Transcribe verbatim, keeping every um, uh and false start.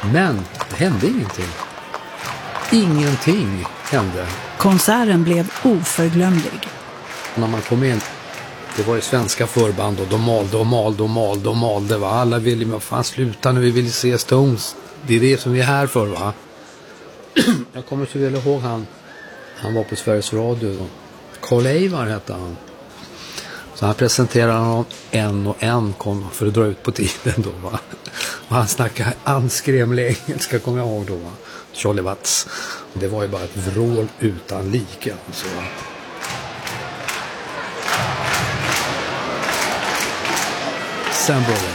Men det hände ingenting. Ingenting hände. Konserten blev oförglömlig. När man kom in, det var ju svenska förband och de malde och malde och malde och malde, va? Alla ville, men fan sluta nu, vi vill se Stones. Det är det som vi är här för, va? Jag kommer så väl ihåg han, han var på Sveriges Radio då. Carl Eivar hette han. Så han presenterade honom en och en kom för att dra ut på tiden då, va? Och han snackade anskrämlig engelska, kommer jag ihåg då, va? Charlie Watts. Det var ju bara ett vrål utan like, alltså, va? Sam Brothers.